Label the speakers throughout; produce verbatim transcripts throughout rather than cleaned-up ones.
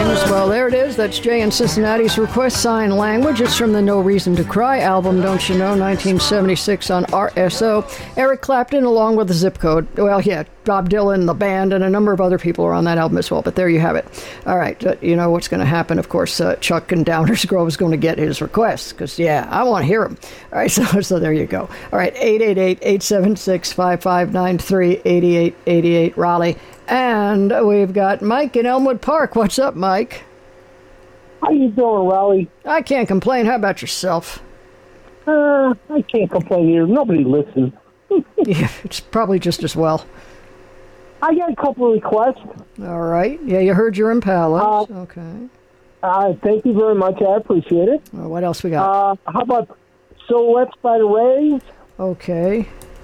Speaker 1: albums. Well, there it is. That's Jay in Cincinnati's Request Sign Language. It's from the No Reason to Cry album, Don't You Know, nineteen seventy-six on R S O. Eric Clapton along with the Zip Code. Well, yeah, Bob Dylan, the band, and a number of other people are on that album as well. But there you have it. All right, uh, you know what's going to happen. Of course, uh, Chuck and Downers Grove is going to get his request because, yeah, I want to hear him. All right, so, so there you go. All right, eight eight eight, eight seven six, five five nine three, eight eight eight eight, Raleigh. And we've got Mike in Elmwood Park. What's up, Mike?
Speaker 2: How you doing, Raleigh?
Speaker 1: I can't complain. How about yourself?
Speaker 2: Uh, I can't complain either. Nobody listens.
Speaker 1: Yeah, it's probably just as well.
Speaker 2: I got a couple of requests.
Speaker 1: All right. Yeah, you heard your Impalas.
Speaker 2: Uh,
Speaker 1: okay.
Speaker 2: Uh, thank you very much. I appreciate it.
Speaker 1: Well, what else we got?
Speaker 2: Uh, how about Silhouettes by the Rays?
Speaker 1: Okay.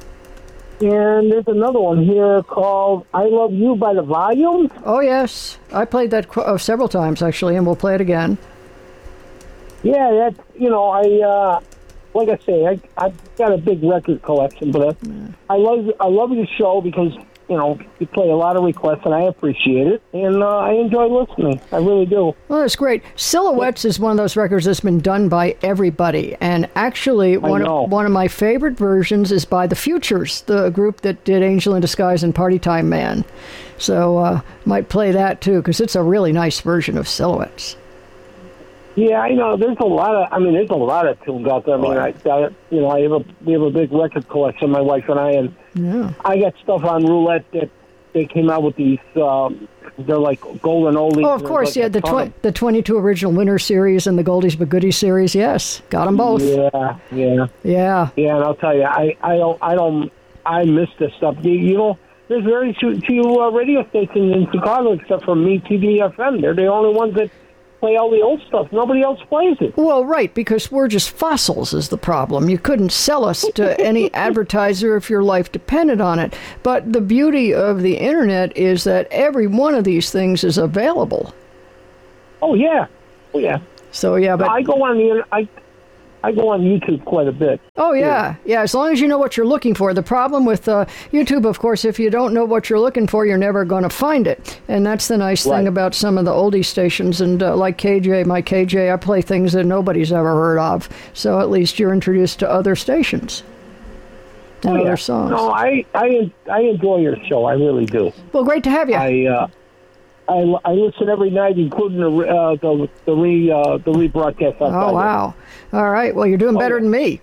Speaker 2: And there's another one here called I Love You by the Volumes.
Speaker 1: Oh, yes. I played that qu- uh, several times, actually, and we'll play it again.
Speaker 2: Yeah, that, you know, I, uh, like I say, I, I've got a big record collection, but uh, yeah. I love I love your show because, you know, you play a lot of requests, and I appreciate it, and uh, I enjoy listening. I really do.
Speaker 1: Well, that's great. Silhouettes is one of those records that's been done by everybody, and actually, one of, one of my favorite versions is by The Futures, the group that did Angel in Disguise and Party Time Man. So, uh, might play that, too, because it's a really nice version of Silhouettes.
Speaker 2: Yeah, I know. There's a lot of. I mean, there's a lot of tunes out there. I mean, I, I you know, I have a we have a big record collection, my wife and I, and
Speaker 1: yeah.
Speaker 2: I got stuff on roulette that they came out with these. Um, they're like golden oldies.
Speaker 1: Oh, of course,
Speaker 2: like
Speaker 1: yeah. The twi- the twenty-two original Winter series and the Goldies but Goodies series. Yes, got them both.
Speaker 2: Yeah, yeah,
Speaker 1: yeah,
Speaker 2: yeah. And I'll tell you, I, I don't, I don't, I miss this stuff. You, you know, there's very few, few uh, radio stations in Chicago except for Me T V F M. They're the only ones that play all the old stuff. Nobody else plays it.
Speaker 1: Well, right, because we're just fossils is the problem. You couldn't sell us to any advertiser if your life depended on it. But the beauty of the internet is that every one of these things is available.
Speaker 2: Oh, yeah. Oh, yeah.
Speaker 1: So, yeah, but
Speaker 2: I go on the I I go on YouTube quite a bit.
Speaker 1: Oh, yeah. Yeah, as long as you know what you're looking for. The problem with uh, YouTube, of course, if you don't know what you're looking for, you're never going to find it. And that's the nice
Speaker 2: right.
Speaker 1: thing about some of the oldie stations. And uh, like K J, my K J, I play things that nobody's ever heard of. So at least you're introduced to other stations and
Speaker 2: oh, yeah.
Speaker 1: other songs.
Speaker 2: No, I, I, I enjoy your show. I really do.
Speaker 1: Well, great to have you.
Speaker 2: I uh, I, I listen every night, including the uh, the the re uh, the rebroadcast.
Speaker 1: Oh wow! All right. Well, you're doing
Speaker 2: oh,
Speaker 1: better
Speaker 2: yeah.
Speaker 1: than me.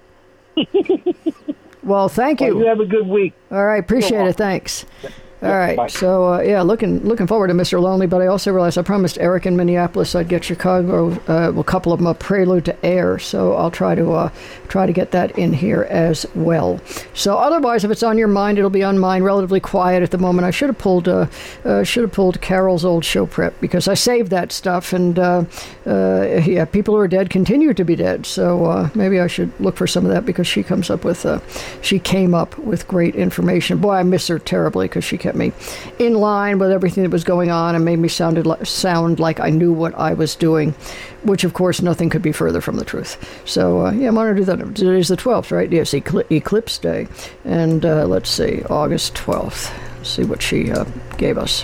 Speaker 1: Well, thank you.
Speaker 2: Well, you have a good week.
Speaker 1: All right. Appreciate it. Thanks. All right,
Speaker 2: Bye.
Speaker 1: so uh, yeah, looking looking forward to Mister Lonely, but I also realized I promised Eric in Minneapolis I'd get Chicago, uh, a couple of them, a prelude to Air, so I'll try to uh, try to get that in here as well. So otherwise, if it's on your mind, it'll be on mine. Relatively quiet at the moment. I should have pulled uh, uh, should have pulled Carol's old show prep because I saved that stuff, and uh, uh, yeah, people who are dead continue to be dead. So uh, maybe I should look for some of that because she comes up with uh, she came up with great information. Boy, I miss her terribly because she kept me in line with everything that was going on and made me sounded li- sound like I knew what I was doing, which of course nothing could be further from the truth. So uh, yeah, I'm going to do that. Today's the twelfth, right? Yes, Ecl- Eclipse Day, and uh, let's see, August twelfth. Let's see what she uh, gave us.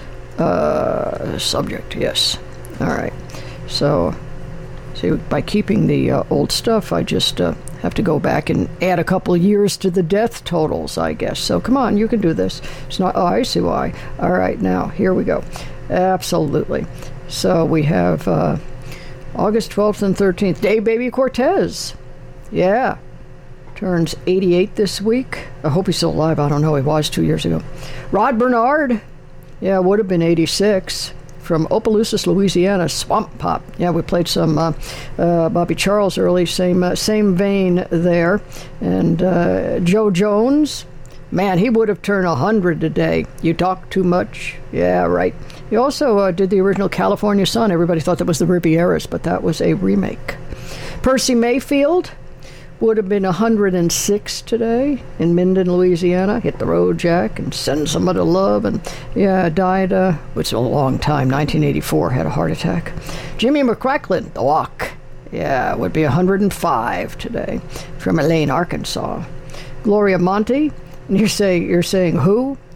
Speaker 1: Uh, subject, yes. All right. So see, by keeping the uh, old stuff, I just uh, have to go back and add a couple of years to the death totals, I guess. So come on, you can do this. It's not. Oh, I see why. All right, now here we go. Absolutely. So we have uh, August twelfth and thirteenth. Dave Baby Cortez. Yeah. Turns eighty-eight this week. I hope he's still alive. I don't know. He was two years ago. Rod Bernard. Yeah, would have been eighty-six. From Opelousas, Louisiana, Swamp Pop. Yeah, we played some uh, uh, Bobby Charles early, same uh, same vein there. And uh, Joe Jones, man, he would have turned one hundred today. You talk too much. Yeah, right. He also uh, did the original California Sun. Everybody thought that was the Ribieras, but that was a remake. Percy Mayfield would have been one hundred six today in Minden, Louisiana. Hit the road, Jack, and send somebody love. And yeah, died, uh, which is a long time, nineteen eighty-four, had a heart attack. Jimmy McCracklin, The Walk. Yeah, would be one hundred five today from Elaine, Arkansas. Gloria Monty, and you're saying, you're saying who?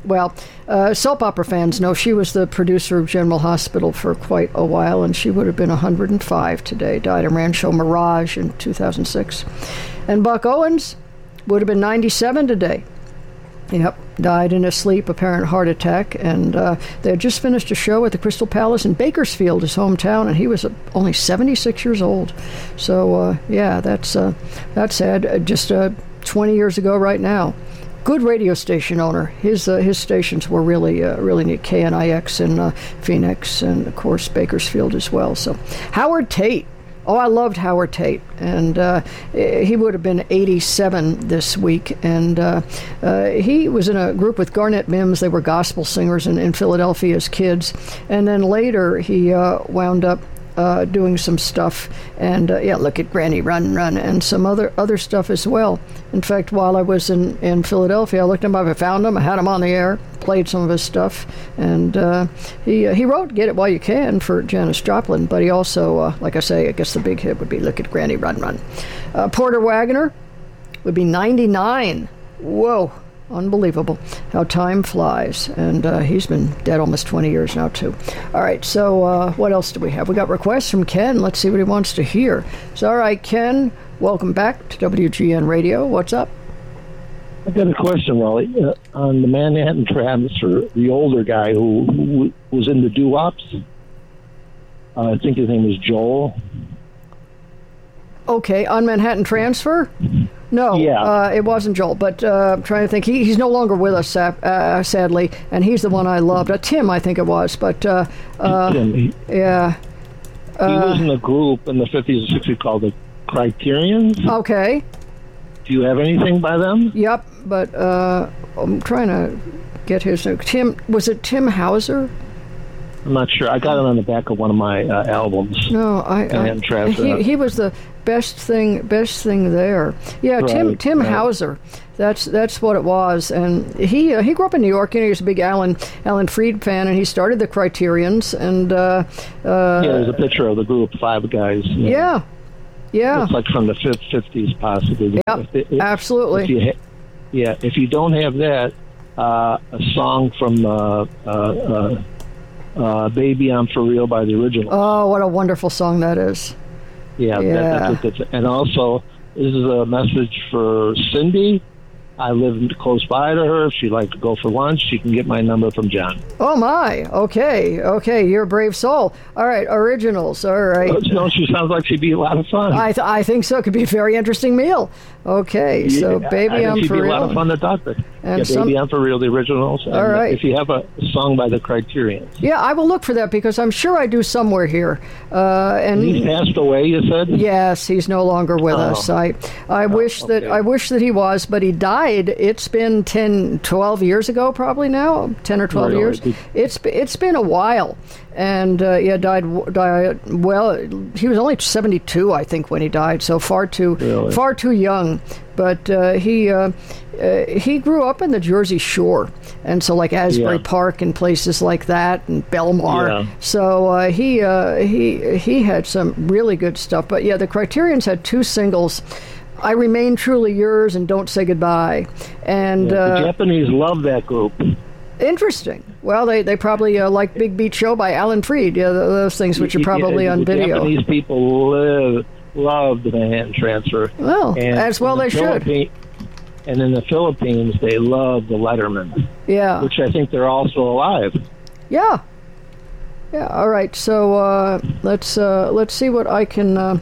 Speaker 1: well, uh, soap opera fans know she was the producer of General Hospital for quite a while, and she would have been one hundred five today. Died in Rancho Mirage in two thousand six. And Buck Owens would have been ninety-seven today. Yep, died in his sleep, apparent heart attack, and uh, they had just finished a show at the Crystal Palace in Bakersfield, his hometown, and he was uh, only seventy-six years old. So, uh, yeah, that's uh, that's sad. Uh, just uh, twenty years ago right now. Good radio station owner. His uh, his stations were really uh, really neat. K N I X in uh, Phoenix, and of course Bakersfield as well. So Howard Tate. Oh, I loved Howard Tate, and uh, he would have been eighty-seven this week, and uh, uh, he was in a group with Garnett Mims. They were gospel singers in, in Philadelphia as kids, and then later he uh, wound up uh, doing some stuff, and uh, yeah, Look at Granny Run Run, and some other other stuff as well. In fact, while I was in, in Philadelphia, I looked him up, I found him, I had him on the air, played some of his stuff, and uh, he uh, he wrote Get It While You Can for Janis Joplin, but he also, uh, like I say, I guess the big hit would be Look at Granny Run Run. Uh, Porter Wagoner would be ninety-nine. Whoa, unbelievable how time flies, and uh, he's been dead almost twenty years now, too. All right, so uh, what else do we have? We got requests from Ken. Let's see what he wants to hear. So, all right, Ken, welcome back to W G N Radio. What's up?
Speaker 3: I got a question, Raleigh, uh, on the Manhattan Transfer, the older guy who, who was in the doo-wops. Uh, I think his name was Joel.
Speaker 1: Okay, on Manhattan Transfer? No,
Speaker 3: yeah.
Speaker 1: uh, it wasn't Joel, but uh, I'm trying to think. He, he's no longer with us, uh, sadly, and he's the one I loved. Uh, Tim, I think it was, but uh, uh,
Speaker 3: Tim, he,
Speaker 1: yeah.
Speaker 3: He uh, was in a group in the fifties and sixties called the Criterions.
Speaker 1: Okay.
Speaker 3: Do you have anything by them?
Speaker 1: Yep, but uh, I'm trying to get his name. Tim, was it Tim Hauser?
Speaker 3: I'm not sure. I got it on the back of one of my uh, albums.
Speaker 1: No, I. I he, he was the best thing. Best thing there. Yeah, right, Tim Tim right. Hauser. That's that's what it was. And he uh, he grew up in New York. You know, he was a big Alan Alan Freed fan, and he started the Criterions. And uh, uh,
Speaker 3: yeah, there's a picture of the group, five guys. You know.
Speaker 1: Yeah. Yeah,
Speaker 3: it's like from the fifties, possibly.
Speaker 1: Yep,
Speaker 3: if, if,
Speaker 1: absolutely.
Speaker 3: If you ha- yeah, if you don't have that, uh, a song from uh, uh, uh, uh, "Baby I'm For Real" by the Originals.
Speaker 1: Oh, what a wonderful song that is!
Speaker 3: Yeah,
Speaker 1: yeah.
Speaker 3: That, that's what that's. And also, this is a message for Cindy. I live close by to her. If she'd like to go for lunch, she can get my number from John.
Speaker 1: Oh, my. Okay. Okay. You're a brave soul. All right. Originals. All right.
Speaker 3: Uh, no, she sounds like she'd be a lot of fun.
Speaker 1: I th- I think so. It could be a very interesting meal. Okay.
Speaker 3: Yeah,
Speaker 1: so, Baby,
Speaker 3: I think
Speaker 1: I'm
Speaker 3: she'd
Speaker 1: For
Speaker 3: be
Speaker 1: Real.
Speaker 3: a lot of fun to talk to.
Speaker 1: And
Speaker 3: yeah,
Speaker 1: some...
Speaker 3: Baby, I'm For Real, the Originals. And
Speaker 1: all right.
Speaker 3: If you have a song by the Criterions.
Speaker 1: Yeah, I will look for that because I'm sure I do somewhere here. Uh, and
Speaker 3: he's passed away, you said?
Speaker 1: Yes, he's no longer with
Speaker 3: oh.
Speaker 1: us. I I
Speaker 3: oh,
Speaker 1: wish
Speaker 3: okay.
Speaker 1: that I wish that he was, but he died. It's been ten, twelve years ago, probably now, ten or twelve
Speaker 3: really?
Speaker 1: years. It's it's been a while, and uh, yeah, died died. Well, he was only seventy-two, I think, when he died. So far too
Speaker 3: really?
Speaker 1: far too young. But uh, he uh, uh, he grew up in the Jersey Shore, and so like Asbury
Speaker 3: yeah.
Speaker 1: Park and places like that, and Belmar.
Speaker 3: Yeah.
Speaker 1: So uh, he uh, he he had some really good stuff. But yeah, the Criterions had two singles. I Remain Truly Yours and Don't Say Goodbye. And
Speaker 3: yeah, the
Speaker 1: uh,
Speaker 3: Japanese love that group.
Speaker 1: Interesting. Well, they, they probably uh, like Big Beat Show by Alan Freed, yeah, those things which are probably
Speaker 3: yeah,
Speaker 1: on
Speaker 3: the
Speaker 1: video.
Speaker 3: Japanese people live, love the Manhattan Transfer.
Speaker 1: Well, and as well the they
Speaker 3: Philippi-
Speaker 1: should.
Speaker 3: And in the Philippines, they love the Letterman.
Speaker 1: Yeah.
Speaker 3: Which I think they're also alive.
Speaker 1: Yeah. Yeah. All right. So uh, let's uh, let's see what I can uh,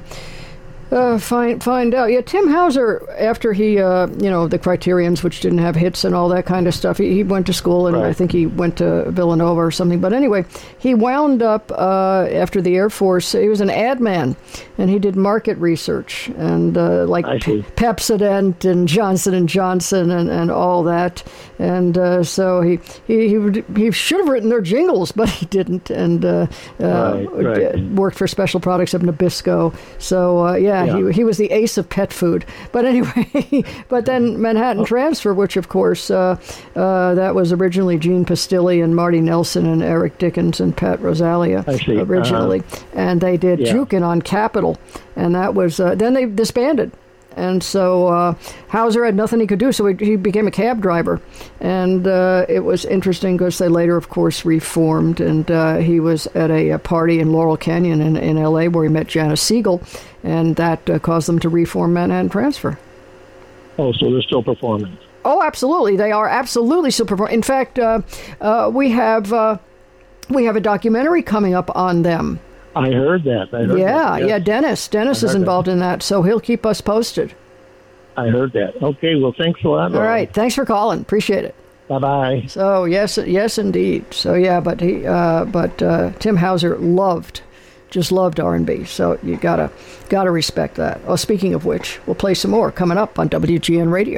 Speaker 1: uh, find find out. Yeah, Tim Hauser, after he, uh, you know, the Criterions, which didn't have hits and all that kind of stuff, he, he went to school, and
Speaker 3: right.
Speaker 1: I think he went to Villanova or something. But anyway, he wound up uh, after the Air Force. He was an ad man, and he did market research and uh, like P- Pepsodent and Johnson and Johnson and, and all that. And uh, so he he he, would, he should have written their jingles, but he didn't, and uh, uh,
Speaker 3: right, right.
Speaker 1: worked for Special Products of Nabisco. So uh, yeah, yeah, he he was the ace of pet food. But anyway, but then Manhattan Transfer, which of course uh, uh, that was originally Gene Pastilli and Marty Nelson and Eric Dickens and Pat Rosalia originally, uh-huh. and they did yeah. Jukin' on Capitol, and that was uh, then they disbanded. And so uh, Hauser had nothing he could do, so he, he became a cab driver. And uh, it was interesting because they later, of course, reformed. And uh, he was at a, a party in Laurel Canyon in, in L A where he met Janice Siegel, and that uh, caused them to reform Manhattan Transfer.
Speaker 3: Oh, so they're still performing.
Speaker 1: Oh, absolutely. They are absolutely still performing. In fact, uh, uh, we have uh, we have a documentary coming up on them.
Speaker 3: I heard that. I heard
Speaker 1: yeah,
Speaker 3: that. Yes.
Speaker 1: yeah. Dennis, Dennis is involved that. in that, so he'll keep us posted.
Speaker 3: I heard that. Okay, well, thanks a lot.
Speaker 1: All right, thanks for calling. Appreciate it.
Speaker 3: Bye bye.
Speaker 1: So yes, yes, indeed. So yeah, but he, uh, but uh, Tim Hauser loved, just loved R and B. So you gotta, gotta respect that. Oh, speaking of which, we'll play some more coming up on W G N Radio.